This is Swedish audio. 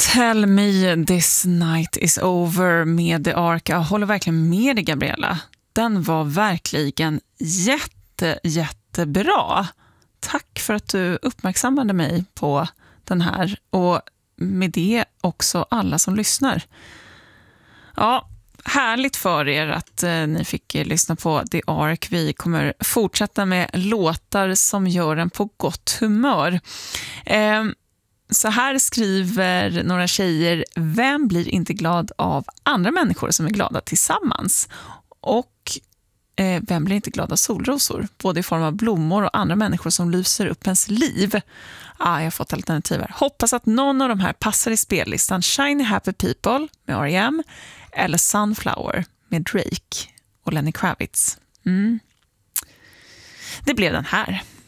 Tell me this night is over med The Ark. Jag håller verkligen med dig, Gabriella. Den var verkligen jättebra. Tack för att du uppmärksammade mig på den här. Och med det också alla som lyssnar. Ja, härligt för er att ni fick lyssna på The Ark. Vi kommer fortsätta med låtar som gör en på gott humör. Så här skriver några tjejer: vem blir inte glad av andra människor som är glada tillsammans? Och vem blir inte glad av solrosor? Både i form av blommor och andra människor som lyser upp ens liv. Jag har fått alternativ här. Hoppas att någon av de här passar i spellistan. Shiny Happy People med R.E.M. eller Sunflower med Drake och Lenny Kravitz. Det blev den här.